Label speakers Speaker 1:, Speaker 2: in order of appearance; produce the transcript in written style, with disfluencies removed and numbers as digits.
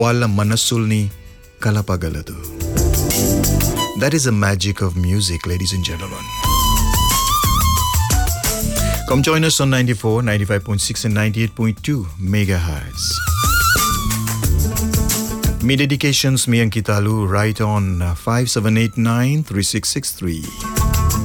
Speaker 1: వాళ్ళ మనస్సుల్ని కలపగలదు. That is the magic of music, ladies and gentlemen. Come join us on 94, 95.6 and 98.2 megahertz. Me dedications, me Ankitalu, right on 5789 3663.